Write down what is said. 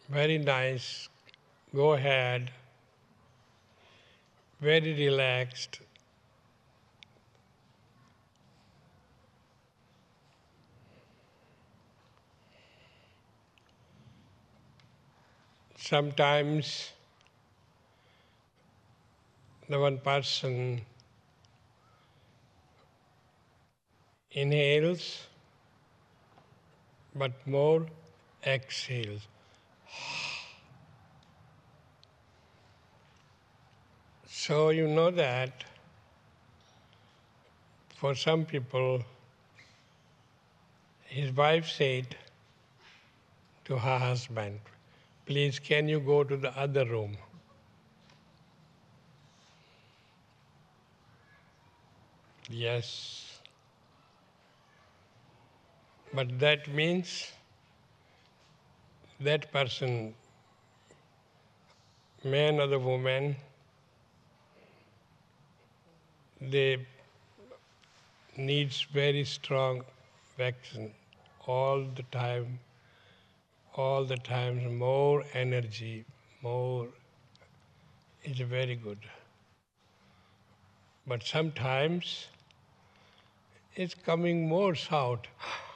Very nice. Go ahead. Very relaxed. Sometimes the one person inhales, but more exhales. So you know that for some people, his wife said to her husband, please can you go to the other room? Yes. But that means that person, man or the woman, they needs very strong vaccine all the time, more energy, more is very good. But sometimes it's coming more shout.